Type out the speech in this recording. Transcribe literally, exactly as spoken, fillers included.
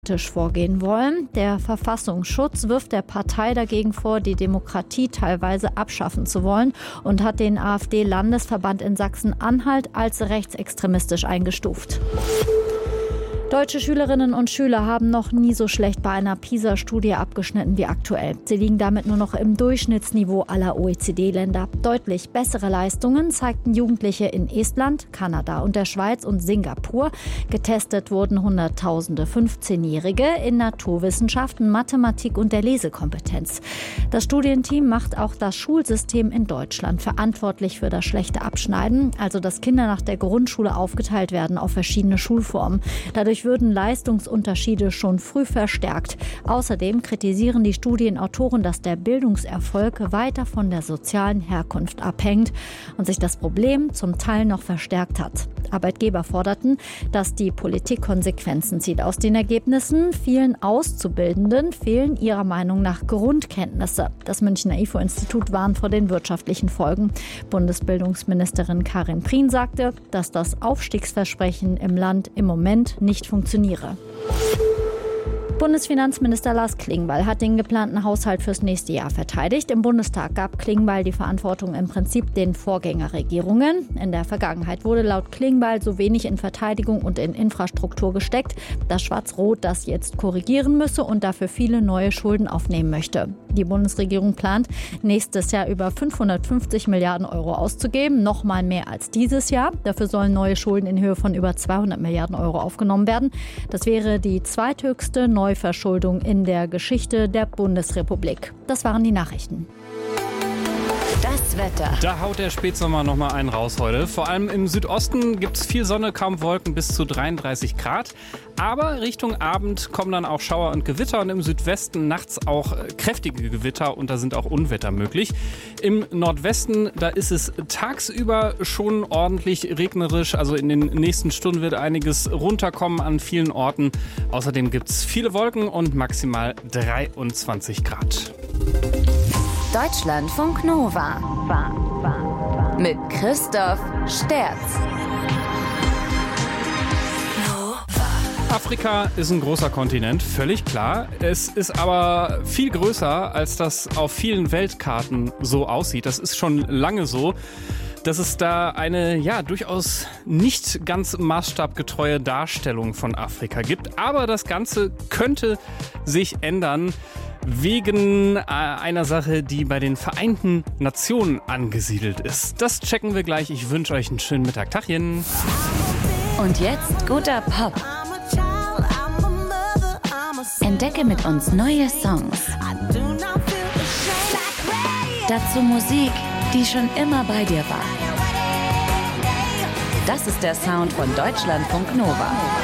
vorgehen wollen. Der Verfassungsschutz wirft der Partei dagegen vor, die Demokratie teilweise abschaffen zu wollen und hat den AfD-Landesverband in Sachsen-Anhalt als rechtsextremistisch eingestuft. Deutsche Schülerinnen und Schüler haben noch nie so schlecht bei einer PISA-Studie abgeschnitten wie aktuell. Sie liegen damit nur noch im Durchschnittsniveau aller O E C D-Länder. Deutlich bessere Leistungen zeigten Jugendliche in Estland, Kanada und der Schweiz und Singapur. Getestet wurden Hunderttausende fünfzehnjährige in Naturwissenschaften, Mathematik und der Lesekompetenz. Das Studienteam macht auch das Schulsystem in Deutschland verantwortlich für das schlechte Abschneiden, also dass Kinder nach der Grundschule aufgeteilt werden auf verschiedene Schulformen. Dadurch würden Leistungsunterschiede schon früh verstärkt. Außerdem kritisieren die Studienautoren, dass der Bildungserfolg weiter von der sozialen Herkunft abhängt und sich das Problem zum Teil noch verstärkt hat. Arbeitgeber forderten, dass die Politik Konsequenzen zieht. Aus den Ergebnissen vielen Auszubildenden fehlen ihrer Meinung nach Grundkenntnisse. Das Münchner I F O-Institut warnt vor den wirtschaftlichen Folgen. Bundesbildungsministerin Karin Prien sagte, dass das Aufstiegsversprechen im Land im Moment nicht funktioniere. Bundesfinanzminister Lars Klingbeil hat den geplanten Haushalt fürs nächste Jahr verteidigt. Im Bundestag gab Klingbeil die Verantwortung im Prinzip den Vorgängerregierungen. In der Vergangenheit wurde laut Klingbeil so wenig in Verteidigung und in Infrastruktur gesteckt, dass Schwarz-Rot das jetzt korrigieren müsse und dafür viele neue Schulden aufnehmen möchte. Die Bundesregierung plant, nächstes Jahr über fünfhundertfünfzig Milliarden Euro auszugeben, noch mal mehr als dieses Jahr. Dafür sollen neue Schulden in Höhe von über zweihundert Milliarden Euro aufgenommen werden. Das wäre die zweithöchste Neuverschuldung in der Geschichte der Bundesrepublik. Das waren die Nachrichten. Das Wetter. Da haut der Spätsommer noch mal einen raus heute. Vor allem im Südosten gibt es viel Sonne, kaum Wolken, bis zu dreiunddreißig Grad. Aber Richtung Abend kommen dann auch Schauer und Gewitter und im Südwesten nachts auch kräftige Gewitter und da sind auch Unwetter möglich. Im Nordwesten, da ist es tagsüber schon ordentlich regnerisch. Also in den nächsten Stunden wird einiges runterkommen an vielen Orten. Außerdem gibt es viele Wolken und maximal dreiundzwanzig Grad. Deutschlandfunk Nova mit Christoph Sterz. Afrika ist ein großer Kontinent, völlig klar. Es ist aber viel größer, als das auf vielen Weltkarten so aussieht. Das ist schon lange so, dass es da eine ja durchaus nicht ganz maßstabgetreue Darstellung von Afrika gibt. Aber das Ganze könnte sich ändern wegen einer Sache, die bei den Vereinten Nationen angesiedelt ist. Das checken wir gleich. Ich wünsche euch einen schönen Mittag. Tachchen. Und jetzt guter Pop. Entdecke mit uns neue Songs. Dazu Musik, die schon immer bei dir war. Das ist der Sound von Deutschlandfunk Nova.